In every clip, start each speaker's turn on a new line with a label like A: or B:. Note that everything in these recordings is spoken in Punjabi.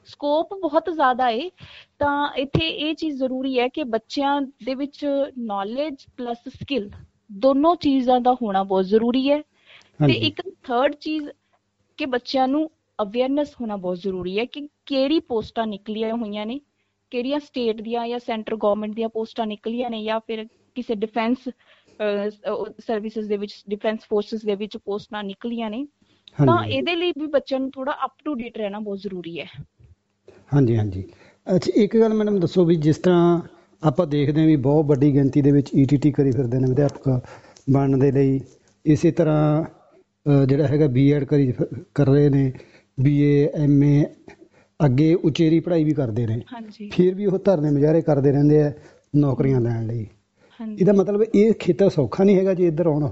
A: ਸਕੋਪ ਬਹੁਤ ਜ਼ਿਆਦਾ ਏ। ਤਾਂ ਇੱਥੇ ਇਹ ਚੀਜ਼ ਜ਼ਰੂਰੀ ਹੈ ਕਿ ਬੱਚਿਆਂ ਦੇ ਵਿੱਚ ਨੌਲੇਜ ਪਲੱਸ ਸਕਿੱਲ ਦੋਨੋਂ ਚੀਜ਼ਾਂ ਦਾ ਹੋਣਾ ਬਹੁਤ ਜ਼ਰੂਰੀ ਹੈ। ਤੇ
B: ਹਾਂਜੀ
A: ਇੱਕ ਥਰਡ ਚੀਜ਼ ਕਿ ਬੱਚਿਆਂ ਨੂੰ ਅਵੇਅਰਨੈਸ ਹੋਣਾ ਬਹੁਤ ਜ਼ਰੂਰੀ ਹੈ ਕਿ ਕਿਹੜੀ ਪੋਸਟਾਂ ਨਿਕਲੀਆਂ ਹੋਈਆਂ ਨੇ, ਕਿਹੜੀਆਂ ਸਟੇਟ ਦੀਆਂ ਜਾਂ ਸੈਂਟਰ ਗਵਰਨਮੈਂਟ ਦੀਆਂ ਪੋਸਟਾਂ ਨਿਕਲੀਆਂ ਨੇ, ਜਾਂ ਫਿਰ ਕਿਸੇ ਡਿਫੈਂਸ ਸਰਵਿਸਿਜ਼ ਦੇ ਵਿੱਚ, ਡਿਫੈਂਸ ਫੋਰਸਿਸ ਦੇ ਵਿੱਚ ਪੋਸਟਾਂ ਨਿਕਲੀਆਂ ਨੇ। ਤਾਂ
B: ਹਾਂਜੀ
A: ਇਹਦੇ ਲਈ ਵੀ ਬੱਚਿਆਂ ਨੂੰ ਥੋੜਾ ਅਪ ਟੂ ਡੇਟ ਰਹਿਣਾ ਬਹੁਤ ਜ਼ਰੂਰੀ ਹੈ।
B: ਹਾਂਜੀ ਹਾਂਜੀ। ਅੱਛਾ, ਇੱਕ ਗੱਲ ਮੈਡਮ ਦੱਸੋ ਵੀ ਜਿਸ ਤਰ੍ਹਾਂ ਆਪਾਂ ਦੇਖਦੇ ਹਾਂ ਵੀ ਬਹੁਤ ਵੱਡੀ ਗਿਣਤੀ ਦੇ ਵਿੱਚ ETT ਕਰੀ ਫਿਰਦੇ ਨੇ ਅਧਿਆਪਕ ਬਣਨ ਦੇ ਲਈ, ਇਸੇ ਤਰ੍ਹਾਂ ਜਿਹੜਾ ਹੈਗਾ B.Ed ਕਰ ਰਹੇ ਨੇ, BA MA ਅੱਗੇ ਉਚੇਰੀ ਪੜ੍ਹਾਈ ਵੀ ਕਰਦੇ ਨੇ,
A: ਹਾਂਜੀ
B: ਫਿਰ ਵੀ ਉਹ ਧਰਨੇ ਮੁਜ਼ਾਹਰੇ ਕਰਦੇ ਰਹਿੰਦੇ ਆ ਨੌਕਰੀਆਂ ਲੈਣ ਲਈ। ਇਹਦਾ
A: ਹਾਂਜੀ
B: ਮਤਲਬ ਇਹ ਖੇਤਰ ਸੌਖਾ ਨਹੀਂ ਹੈਗਾ ਜੇ ਇੱਧਰ ਆਉਣ।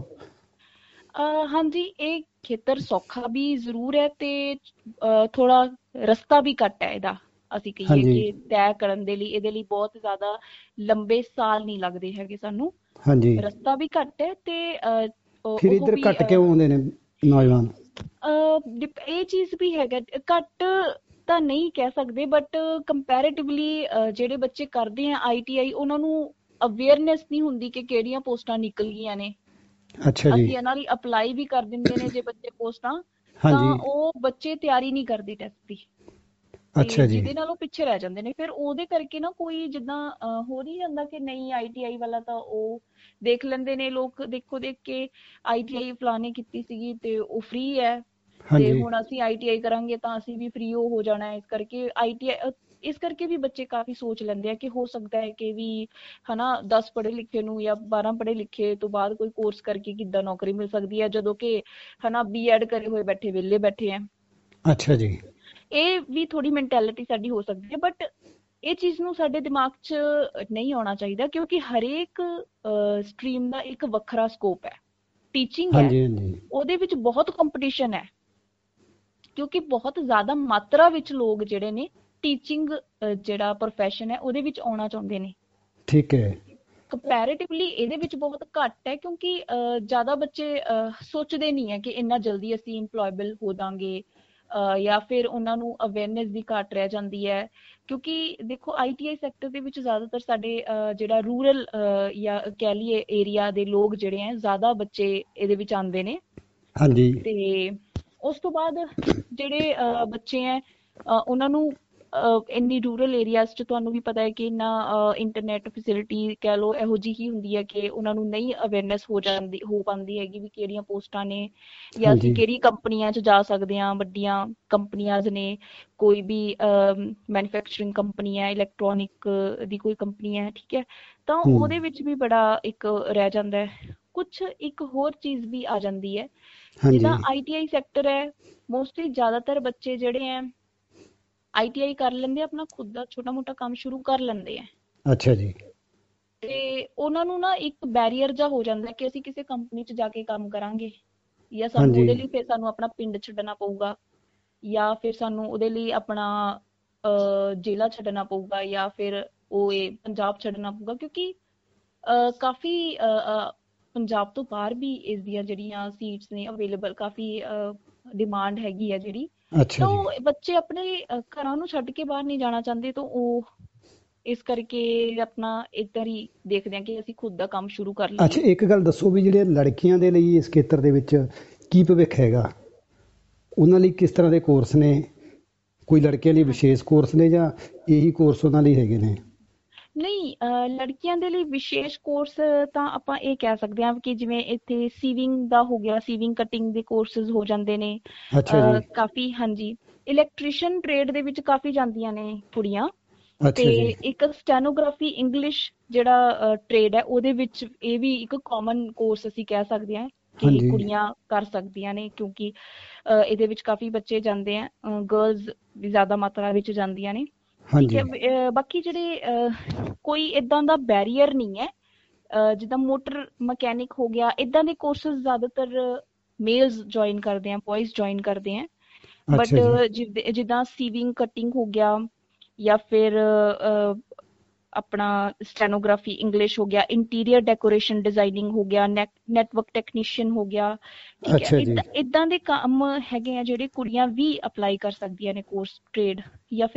A: ਹਾਂਜੀ, ਇਹ ਖੇਤਰ ਸੌਖਾ ਵੀ ਜ਼ਰੂਰ ਹੈ ਤੇ ਥੋੜਾ ਰਸਤਾ ਵੀ ਘੱਟ ਹੈ ਇਹਦਾ। ਅਸੀਂ ਕਹੀਏ
B: ਹਾਂਜੀ
A: ਕਿ ਤੈਅ ਕਰਨ ਦੇ ਲਈ ਇਹਦੇ ਲਈ ਬਹੁਤ ਜ਼ਿਆਦਾ ਲੰਬੇ ਸਾਲ ਨਹੀਂ ਲੱਗਦੇ ਹੈਗੇ ਸਾਨੂੰ।
B: ਹਾਂਜੀ।
A: ਰਸਤਾ ਵੀ ਘੱਟ ਹੈ ਤੇ
B: ਫਿਰ
A: ਉਹ
B: ਇੱਧਰ
A: ਵੀ
B: ਘੱਟ ਕਿਉਂ ਆਉਂਦੇ ਨੇ ਨੌਜਵਾਨ?
A: ਇਹ ਚੀਜ਼ ਵੀ ਹੈਗਾ, ਘੱਟ ਤਾਂ ਨਹੀਂ ਕਹਿ ਸਕਦੇ ਬਟ ਕੰਪੈਰੇਟਿਵਲੀ ਜਿਹੜੇ ਬੱਚੇ ਕਰਦੇ ਆ ITI ਉਹਨਾਂ ਨੂੰ ਅਵੇਅਰਨੈਸ ਨਹੀਂ ਹੁੰਦੀ ਕਿ ਕਿਹੜੀਆਂ ਪੋਸਟਾਂ ਨਿਕਲ ਗਈਆਂ ਨੇ।
B: ਅੱਛਾ ਜੀ।
A: ਅਸੀਂ ਇਹਨਾਂ ਲਈ ਅਪਲਾਈ ਵੀ ਕਰ ਦਿੰਦੇ ਨੇ ਜੇ ਬੱਚੇ ਪੋਸਟਾਂ, ਤਾਂ
B: ਹਾਂਜੀ।
A: ਉਹ ਬੱਚੇ ਤਿਆਰੀ ਨਹੀਂ ਕਰਦੇ ਟੈਸਟ ਦੀ ਤੇ
B: ਅੱਛਾ ਜੀ।
A: ਜਿਹਦੇ ਨਾਲ ਉਹ ਪਿੱਛੇ ਰਹਿ ਜਾਂਦੇ ਨੇ। ਫਿਰ ਉਹਦੇ ਕਰਕੇ ਨਾ ਕੋਈ ਜਿੱਦਾਂ ਹੋ ਨਹੀਂ ਜਾਂਦਾ ਕਿ ਨਹੀਂ ITI ਵਾਲਾ ਤਾਂ ਉਹ ਦੇਖ ਲੈਂਦੇ ਨੇ ਲੋਕ, ਦੇਖੋ ਦੇਖ ਕੇ ITI ਫਲਾਣੇ ਕੀਤੀ ਸੀਗੀ ਤੇ ਉਹ ਫ੍ਰੀ ਹੈ ਤੇ
B: ਹਾਂਜੀ
A: ਹੁਣ ਅਸੀਂ ITI ਕਰਾਂਗੇ ਤਾਂ ਅਸੀਂ ਵੀ ਫ੍ਰੀ ਹੋ ਜਾਣਾ। ਇਸ ਕਰਕੇ ITI, ਇਸ ਕਰਕੇ ਵੀ ਬੱਚੇ ਕਾਫੀ ਸੋਚ ਲੈਂਦੇ ਆ ਕਿ ਹੋ ਸਕਦਾ ਹੈ ਕਿ ਵੀ ਹਨਾ 10 ਪੜ੍ਹੇ ਲਿਖੇ ਨੂੰ ਜਾਂ 12 ਪੜ੍ਹੇ ਲਿਖੇ ਤੋਂ ਬਾਅਦ ਕੋਈ ਕੋਰਸ ਕਰਕੇ ਕਿੱਦਾਂ ਨੌਕਰੀ ਮਿਲ ਸਕਦੀ ਹੈ, ਜਦੋਂ ਕਿ ਹਨਾ B.Ed ਕਰੇ ਹੋਏ ਬੈਠੇ ਵਿਹਲੇ ਬੈਠੇ ਆ।
B: ਅੱਛਾ ਜੀ।
A: ਇਹ ਵੀ ਥੋੜੀ ਮੈਂਟੈਲਿਟੀ ਸਾਡੀ ਹੋ ਸਕਦੀ ਹੈ ਬਟ ਇਹ ਚੀਜ਼ ਨੂੰ ਸਾਡੇ ਦਿਮਾਗ 'ਚ ਨਹੀਂ ਆਉਣਾ ਚਾਹੀਦਾ ਕਿਉਂਕਿ ਹਰੇਕ ਸਟਰੀਮ ਦਾ ਇੱਕ ਵੱਖਰਾ ਸਕੋਪ ਹੈ। ਟੀਚਿੰਗ ਹੈ,
B: ਹਾਂਜੀ ਹਾਂਜੀ।
A: ਉਹਦੇ ਵਿੱਚ ਬਹੁਤ ਕੰਪੀਟੀਸ਼ਨ ਹੈ ਕਿਉਂਕਿ ਬਹੁਤ ਜ਼ਿਆਦਾ ਮਾਤਰਾ ਵਿੱਚ ਲੋਕ ਜਿਹੜੇ ਨੇ ਟੀਚਿੰਗ ਜਿਹੜਾ ਪ੍ਰੋਫੈਸ਼ਨ ਹੈ ਉਹਦੇ ਵਿੱਚ ਆਉਣਾ ਚਾਹੁੰਦੇ ਨੇ।
B: ਠੀਕ ਹੈ।
A: ਕੰਪੈਰੇਟਿਵਲੀ ਇਹਦੇ ਵਿੱਚ ਬਹੁਤ ਘੱਟ ਹੈ ਕਿਉਂਕਿ ਜ਼ਿਆਦਾ ਬੱਚੇ ਸੋਚਦੇ ਨਹੀਂ ਹੈ ਕਿ ਇੰਨਾ ਜਲਦੀ ਅਸੀਂ ਇੰਪਲੋਏਬਲ ਹੋ ਜਾਵਾਂਗੇ, ਜਾਂ ਫਿਰ ਉਹਨਾਂ ਨੂੰ ਅਵੇਅਰਨੈਸ ਦੀ ਘਾਟ ਰਹਿ ਜਾਂਦੀ ਹੈ। ਕਿਉਂਕਿ ਦੇਖੋ ITI ਸੈਕਟਰ ਦੇ ਵਿੱਚ ਜ਼ਿਆਦਾਤਰ ਸਾਡੇ ਜਿਹੜਾ ਰੂਰਲ ਜਾਂ ਕਹਿ ਲਈਏ ਏਰੀਆ ਦੇ ਲੋਕ ਜਿਹੜੇ ਹੈ ਜ਼ਿਆਦਾ ਬੱਚੇ ਇਹਦੇ ਵਿੱਚ ਆਉਂਦੇ ਨੇ।
B: ਹਾਂਜੀ
A: ਤੇ ਉਸ ਤੋਂ ਬਾਅਦ ਜਿਹੜੇ ਬੱਚੇ ਹੈ ਉਹਨਾਂ ਨੂੰ ਇੰਨੀ ਰੂਰਲ ਏਰੀਆਜ਼ 'ਚ ਤੁਹਾਨੂੰ ਵੀ ਪਤਾ ਹੈ ਕਿ ਇੰਨਾ ਇੰਟਰਨੈਟ ਫੈਸਿਲਿਟੀ ਕਹਿ ਲਓ ਇਹੋ ਜਿਹੀ ਹੀ ਹੁੰਦੀ ਹੈ ਕਿ ਉਹਨਾਂ ਨੂੰ ਨਹੀਂ ਅਵੇਅਰਨੈਸ ਹੋ ਪਾਉਂਦੀ ਹੈਗੀ ਵੀ ਕਿਹੜੀਆਂ ਪੋਸਟਾਂ ਨੇ ਜਾਂ ਅਸੀਂ
B: ਹਾਂਜੀ
A: ਕਿਹੜੀ ਕੰਪਨੀਆਂ 'ਚ ਜਾ ਸਕਦੇ ਹਾਂ। ਵੱਡੀਆਂ ਕੰਪਨੀਆਂ ਨੇ, ਕੋਈ ਵੀ ਮੈਨੂਫੈਕਚਰਿੰਗ ਕੰਪਨੀ ਹੈ, ਇਲੈਕਟ੍ਰੋਨਿਕ ਦੀ ਕੋਈ ਕੰਪਨੀ ਹੈ, ਠੀਕ ਹੈ, ਤਾਂ ਉਹਦੇ ਵਿੱਚ ਵੀ ਬੜਾ ਇੱਕ ਰਹਿ ਜਾਂਦਾ ਹੈ। ਕੁਛ ਇੱਕ ਹੋਰ ਚੀਜ਼ ਵੀ ਆ ਜਾਂਦੀ ਹੈ,
B: ਹਾਂਜੀ
A: ਜਿੱਦਾਂ ITI ਸੈਕਟਰ ਹੈ ਮੋਸਟਲੀ ਜ਼ਿਆਦਾਤਰ ਬੱਚੇ ਜਿਹੜੇ ਹੈ ITI ਕਰ ਲੈਂਦੇ, ਆਪਣਾ ਖੁਦ ਦਾ ਛੋਟਾ ਮੋਟਾ ਕੰਮ ਸ਼ੁਰੂ ਕਰ ਲੈਂਦੇ ਆ।
B: ਅੱਛਾ ਜੀ।
A: ਤੇ ਉਹਨਾਂ ਨੂੰ ਨਾ ਇੱਕ ਬੈਰੀਅਰ ਜਿਹਾ ਹੋ ਜਾਂਦਾ ਕਿ ਅਸੀਂ ਕਿਸੇ ਕੰਪਨੀ 'ਚ ਜਾ ਕੇ ਕੰਮ ਕਰਾਂਗੇ ਜਾਂ ਸਾਨੂੰ
B: ਹਾਂਜੀ
A: ਉਹਦੇ ਲਈ ਫਿਰ ਸਾਨੂੰ ਆਪਣਾ ਪਿੰਡ ਛੱਡਣਾ ਪਊਗਾ ਜਾਂ ਫਿਰ ਸਾਨੂੰ ਉਹਦੇ ਲਈ ਆਪਣਾ ਜ਼ਿਲ੍ਹਾ ਛੱਡਣਾ ਪਊਗਾ ਜਾਂ ਫਿਰ ਉਹ ਇਹ ਪੰਜਾਬ ਛੱਡਣਾ ਪਊਗਾ ਕਿਉਂਕਿ ਕਾਫੀ ਪੰਜਾਬ ਤੋਂ ਬਾਹਰ ਵੀ ਇਸ ਦੀਆਂ ਜਿਹੜੀਆਂ ਸੀਟਸ ਨੇ ਅਵੇਲੇਬਲ, ਕਾਫੀ ਡਿਮਾਂਡ ਹੈਗੀ ਹੈ ਜਿਹੜੀ।
B: ਅੱਛਾ
A: ਤਾਂ
B: ਜੀ।
A: ਉਹ ਬੱਚੇ ਆਪਣੇ ਘਰਾਂ ਨੂੰ ਛੱਡ ਕੇ ਬਾਹਰ ਨਹੀਂ ਜਾਣਾ ਚਾਹੁੰਦੇ, ਤਾਂ ਉਹ ਇਸ ਕਰਕੇ ਆਪਣਾ ਇੱਧਰ ਹੀ ਦੇਖਦੇ ਹਾਂ ਕਿ ਅਸੀਂ ਖੁਦ ਦਾ ਕੰਮ ਸ਼ੁਰੂ ਕਰ
B: ਅੱਛਾ,
A: ਲਈਏ।
B: ਇੱਕ ਗੱਲ ਦੱਸੋ ਵੀ ਜਿਹੜੇ ਲੜਕੀਆਂ ਦੇ ਲਈ ਇਸ ਖੇਤਰ ਦੇ ਵਿੱਚ ਕੀ ਭਵਿੱਖ ਹੈਗਾ? ਉਹਨਾਂ ਲਈ ਕਿਸ ਤਰ੍ਹਾਂ ਦੇ ਕੋਰਸ ਨੇ? ਕੋਈ ਲੜਕੀਆਂ ਲਈ ਵਿਸ਼ੇਸ਼ ਕੋਰਸ ਨੇ ਜਾਂ ਇਹੀ ਕੋਰਸ ਉਹਨਾਂ ਲਈ ਹੈਗੇ ਨੇ?
A: ਨਹੀਂ, ਲੜਕੀਆਂ ਦੇ ਲਈ ਵਿਸ਼ੇਸ਼ ਕੋਰਸ ਤਾਂ ਆਪਾਂ ਇਹ ਕਹਿ ਸਕਦੇ ਹਾਂ ਕਿ ਜਿਵੇਂ ਇੱਥੇ ਸੀਵਿੰਗ ਦਾ ਹੋ ਗਿਆ, ਸੀਵਿੰਗ ਕਟਿੰਗ ਦੇ ਕੋਰਸਿਸ ਹੋ ਜਾਂਦੇ ਨੇ
B: ਅੱਛਾ ਜੀ।
A: ਕਾਫੀ। ਹਾਂਜੀ, ਇਲੈਕਟ੍ਰੀਸ਼ੀਅਨ ਟ੍ਰੇਡ ਦੇ ਵਿੱਚ ਕਾਫੀ ਜਾਂਦੀਆਂ ਨੇ ਕੁੜੀਆਂ। ਤੇ
B: ਅੱਛਾ ਜੀ।
A: ਇੱਕ ਸਟੈਨੋਗ੍ਰਾਫੀ ਇੰਗਲਿਸ਼ ਜਿਹੜਾ ਟ੍ਰੇਡ ਹੈ ਉਹਦੇ ਵਿੱਚ ਇਹ ਵੀ ਇੱਕ ਕਾਮਨ ਕੋਰਸ ਅਸੀਂ ਕਹਿ ਸਕਦੇ ਹਾਂ ਕਿ
B: ਹਾਂਜੀ
A: ਕੁੜੀਆਂ ਕਰ ਸਕਦੀਆਂ ਨੇ ਕਿਉਂਕਿ ਇਹਦੇ ਵਿੱਚ ਕਾਫੀ ਬੱਚੇ ਜਾਂਦੇ ਆ, ਗਰਲਜ਼ ਵੀ ਜ਼ਿਆਦਾ ਮਾਤਰਾ ਵਿੱਚ ਜਾਂਦੀਆਂ ਨੇ, ਠੀਕ
B: ਹਾਂਜੀ
A: ਹੈ। ਬਾਕੀ ਜਿਹੜੇ ਕੋਈ ਇੱਦਾਂ ਦਾ ਬੈਰੀਅਰ ਨਹੀਂ ਹੈ, ਜਿੱਦਾਂ ਮੋਟਰ ਮਕੈਨਿਕ ਹੋ ਗਿਆ, ਇੱਦਾਂ ਦੇ ਕੋਰਸਿਸ ਜ਼ਿਆਦਾਤਰ ਮੇਲਸ ਜੁਆਇਨ ਕਰਦੇ ਆ, ਬॉयਜ਼ ਜੁਆਇਨ ਕਰਦੇ ਆ।
B: ਅੱਛਾ
A: ਬਟ
B: ਜੀ।
A: ਜਿੱਦਾਂ ਸੀਵਿੰਗ ਕਟਿੰਗ ਹੋ ਗਿਆ ਜਾਂ ਫਿਰ ਆਪਣਾ ਸਟੈਨੋਗ੍ਰਾਫੀ ਇੰਗਲਿਸ਼ ਹੋ ਗਿਆ, ਇੰਟੀਰੀਅਰ ਡੈਕੋਰੇਸ਼ਨ ਡਿਜ਼ਾਈਨਿੰਗ ਹੋ ਗਿਆ, ਨੈਟਵਰਕ ਟੈਕਨੀਸ਼ੀਅਨ ਹੋ ਗਿਆ, ਠੀਕ ਹੈ,
B: ਅੱਛਾ ਜੀ।
A: ਇੱਦਾਂ ਦੇ ਕੰਮ ਹੈਗੇ ਆ ਜਿਹੜੇ ਕੁੜੀਆਂ ਵੀ ਅਪਲਾਈ ਕਰ ਸਕਦੀਆਂ ਨੇ ਕੋਰਸ ਟ੍ਰੇਡ ਜਾਂ